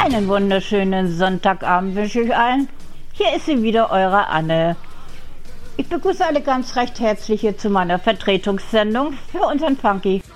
Einen wunderschönen Sonntagabend wünsche ich allen. Hier ist sie wieder, eure Anne. Ich begrüße alle ganz recht herzlich hier zu meiner Vertretungssendung für unseren Funky.